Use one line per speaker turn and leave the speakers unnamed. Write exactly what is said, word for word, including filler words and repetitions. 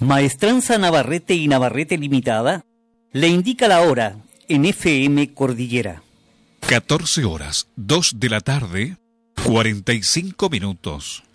Maestranza Navarrete y Navarrete Limitada le indica la hora en F M Cordillera.
catorce horas, dos de la tarde, cuarenta y cinco minutos.